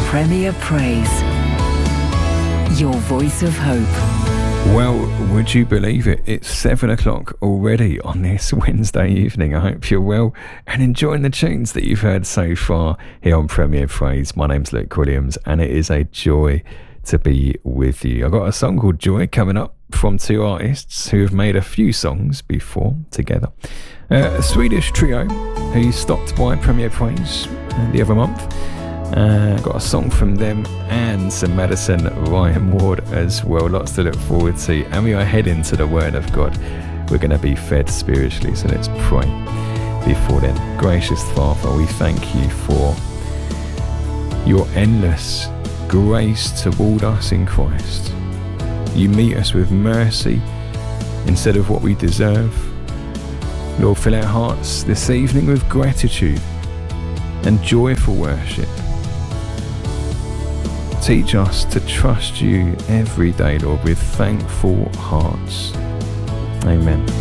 Premier Praise, your voice of hope. Well, would you believe it? It's 7 o'clock already on this Wednesday evening. I hope you're well and enjoying the tunes that you've heard so far here on Premier Praise. My name's Luke Williams and it is a joy to be with you. I've got a song called Joy coming up from two artists who have made a few songs before together. A Swedish trio who stopped by Premier Praise the other month. Got a song from them and some Madison Ryan Ward as well. Lots to look forward to. And we are heading to the Word of God. We're going to be fed spiritually. So let's pray before then. Gracious Father, we thank you for your endless grace toward us in Christ. You meet us with mercy instead of what we deserve. Lord, fill our hearts this evening with gratitude and joyful worship. Teach us to trust you every day, Lord, with thankful hearts. Amen.